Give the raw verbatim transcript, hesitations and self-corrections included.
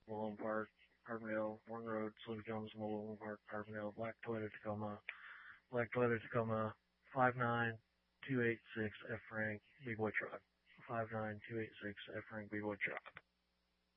Malone Park, Carbondale, Warren Road, Slim Jones, Malone Park, Carbondale, Black Toyota Tacoma, Black Toyota Tacoma, five nine two eight six F Frank, Big Boy Truck. five nine two eight six F Frank, Big Boy Truck.